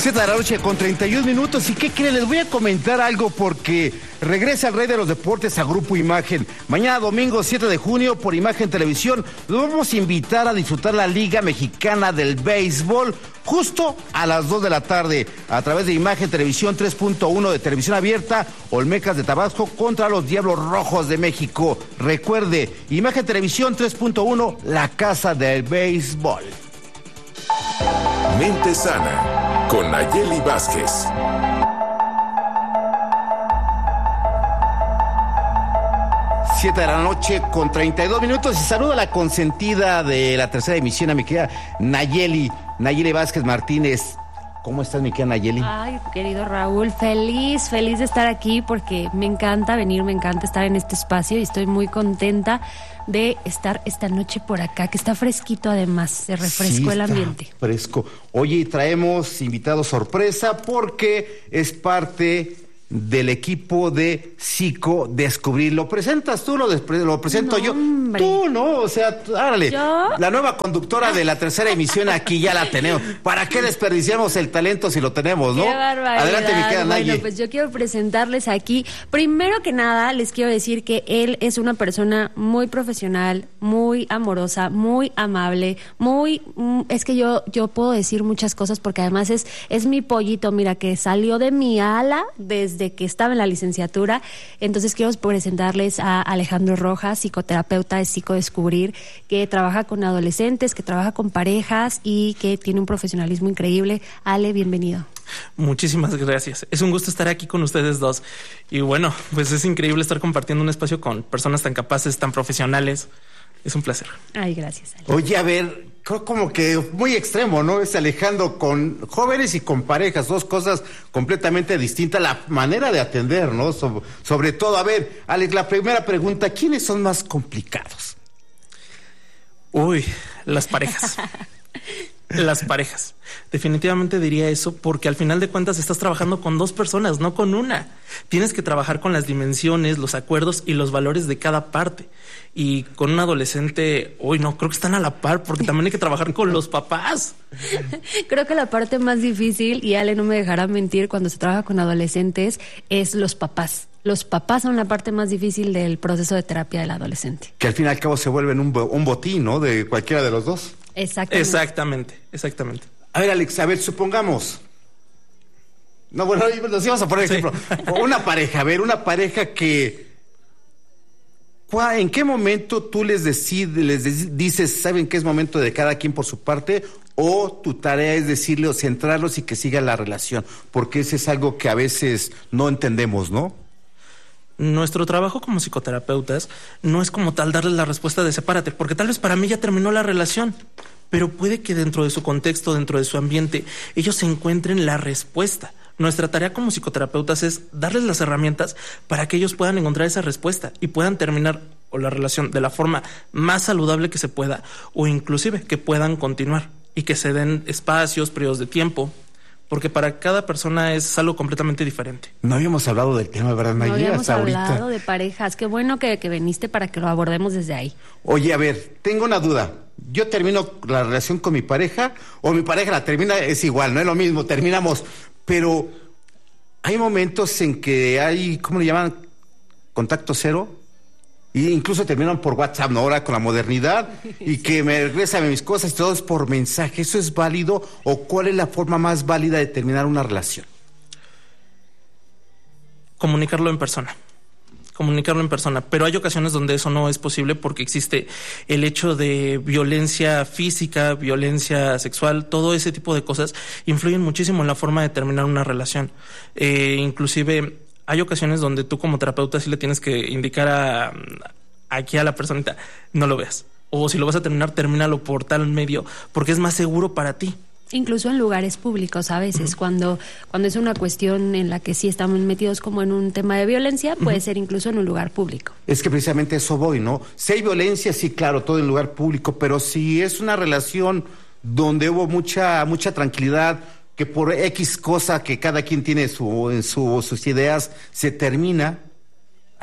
7 de la noche con 31 minutos. ¿Y qué creen? Les voy a comentar algo porque regresa el rey de los deportes a Grupo Imagen. Mañana domingo 7 de junio por Imagen Televisión los vamos a invitar a disfrutar la Liga Mexicana del Béisbol justo a las 2 de la tarde a través de Imagen Televisión 3.1 de televisión abierta. Olmecas de Tabasco contra los Diablos Rojos de México. Recuerde, Imagen Televisión 3.1, la casa del béisbol. Mente Sana con Nayeli Vázquez. Siete de la noche con 32 minutos y saludo a la consentida de la tercera emisión, a mi querida Nayeli Vázquez Martínez. ¿Cómo estás, mi querida Nayeli? Ay, querido Raúl, feliz de estar aquí porque me encanta venir, me encanta estar en este espacio y estoy muy contenta de estar esta noche por acá, que está fresquito además, se refrescó el ambiente. Fresco. Oye, traemos invitado sorpresa porque es parte del equipo de Psico Descubrir. ¿Lo presentas tú, lo presento yo? Hombre. Tú, ¿no? O sea, árale. ¿Yo? La nueva conductora de la tercera emisión aquí ya la tenemos. ¿Para qué desperdiciamos el talento si lo tenemos, no? ¡Qué barbaridad! Adelante, mi querida Naye. Bueno, pues yo quiero presentarles aquí. Primero que nada, les quiero decir que él es una persona muy profesional, muy amorosa, muy amable, es que yo puedo decir muchas cosas porque además es mi pollito, mira, que salió de mi ala desde que estaba en la licenciatura. Entonces quiero presentarles a Alejandro Rojas, psicoterapeuta de Psico Descubrir, que trabaja con adolescentes, que trabaja con parejas y que tiene un profesionalismo increíble. Ale, bienvenido. Muchísimas gracias. Es un gusto estar aquí con ustedes dos. Y bueno, pues es increíble estar compartiendo un espacio con personas tan capaces, tan profesionales. Es un placer. Ay, gracias, Ale. Oye, a ver, creo como que muy extremo, ¿no? Es Alejandro con jóvenes y con parejas, dos cosas completamente distintas, la manera de atender, ¿no? Sobre todo, a ver, Alex, la primera pregunta, ¿quiénes son más complicados? Uy, las parejas. Las parejas. Definitivamente diría eso porque al final de cuentas estás trabajando con dos personas, no con una. Tienes que trabajar con las dimensiones, los acuerdos y los valores de cada parte. Y con un adolescente, no, creo que están a la par porque también hay que trabajar con los papás. Creo que la parte más difícil, y Ale no me dejará mentir, cuando se trabaja con adolescentes, es los papás. Los papás son la parte más difícil del proceso de terapia del adolescente. Que al fin y al cabo se vuelven un botín, ¿no? De cualquiera de los dos. Exactamente. A ver, Alex, supongamos. No, bueno, nos íbamos a poner ejemplo. Una pareja que. ¿En qué momento tú les dices, saben que es momento de cada quien por su parte? O tu tarea es decirle o centrarlos y que siga la relación. Porque ese es algo que a veces no entendemos, ¿no? Nuestro trabajo como psicoterapeutas no es como tal darles la respuesta de sepárate, porque tal vez para mí ya terminó la relación, pero puede que dentro de su contexto, dentro de su ambiente, ellos encuentren la respuesta. Nuestra tarea como psicoterapeutas es darles las herramientas para que ellos puedan encontrar esa respuesta y puedan terminar la relación de la forma más saludable que se pueda, o inclusive que puedan continuar y que se den espacios, periodos de tiempo. Porque para cada persona es algo completamente diferente. No habíamos hablado del tema, ¿verdad, Nayeli? No habíamos hablado ahorita de parejas. Qué bueno que viniste para que lo abordemos desde ahí. Oye, a ver, tengo una duda. Yo termino la relación con mi pareja, o mi pareja la termina, es igual, no es lo mismo, terminamos. Pero hay momentos en que hay, ¿cómo le llaman? Contacto cero. Y incluso terminan por WhatsApp, ¿no? Ahora con la modernidad, y que me regresan mis cosas y todo es por mensaje. ¿Eso es válido? ¿O cuál es la forma más válida de terminar una relación? Comunicarlo en persona, pero hay ocasiones donde eso no es posible porque existe el hecho de violencia física, violencia sexual, todo ese tipo de cosas influyen muchísimo en la forma de terminar una relación. Inclusive hay ocasiones donde tú como terapeuta sí le tienes que indicar aquí a la personita, no lo veas. O si lo vas a terminar, termínalo por tal medio, porque es más seguro para ti. Incluso en lugares públicos a veces, cuando es una cuestión en la que sí estamos metidos como en un tema de violencia, puede ser incluso en un lugar público. Es que precisamente eso voy, ¿no? Si hay violencia, sí, claro, todo en lugar público, pero si es una relación donde hubo mucha tranquilidad, que por X cosa que cada quien tiene en sus ideas se termina,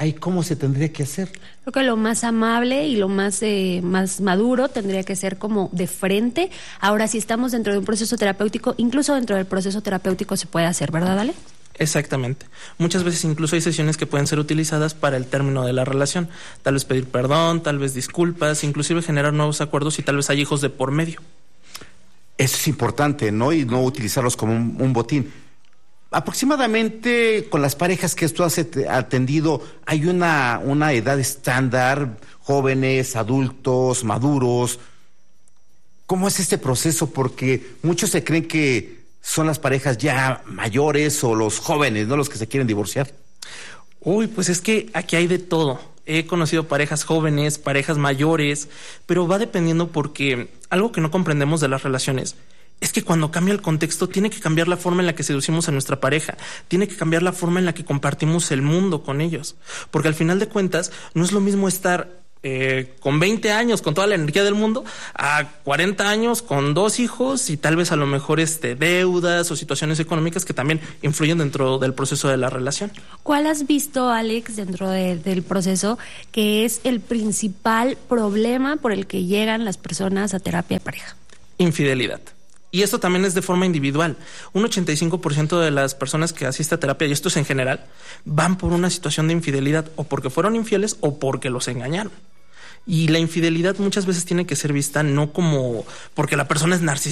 ahí cómo se tendría que hacer. Creo que lo más amable y lo más maduro tendría que ser como de frente. Ahora, si estamos dentro de un proceso terapéutico, incluso dentro del proceso terapéutico se puede hacer, ¿verdad, Ale? Exactamente. Muchas veces incluso hay sesiones que pueden ser utilizadas para el término de la relación. Tal vez pedir perdón, tal vez disculpas, inclusive generar nuevos acuerdos y tal vez hay hijos de por medio. Eso es importante, ¿no? Y no utilizarlos como un botín. Aproximadamente con las parejas que tú has atendido, ¿hay una edad estándar? Jóvenes, adultos, maduros. ¿Cómo es este proceso? Porque muchos se creen que son las parejas ya mayores o los jóvenes, ¿no? Los que se quieren divorciar. Uy, pues es que aquí hay de todo. He conocido parejas jóvenes, parejas mayores, pero va dependiendo porque algo que no comprendemos de las relaciones es que cuando cambia el contexto tiene que cambiar la forma en la que seducimos a nuestra pareja, tiene que cambiar la forma en la que compartimos el mundo con ellos, porque al final de cuentas no es lo mismo estar con 20 años con toda la energía del mundo a 40 años con 2 hijos y tal vez a lo mejor deudas o situaciones económicas que también influyen dentro del proceso de la relación. ¿Cuál has visto, Alex, dentro del proceso que es el principal problema por el que llegan las personas a terapia de pareja? Infidelidad. Y esto también es de forma individual. Un 85% de las personas que asisten a terapia, y esto es en general, van por una situación de infidelidad o porque fueron infieles o porque los engañaron. Y la infidelidad muchas veces tiene que ser vista no como porque la persona es narcisista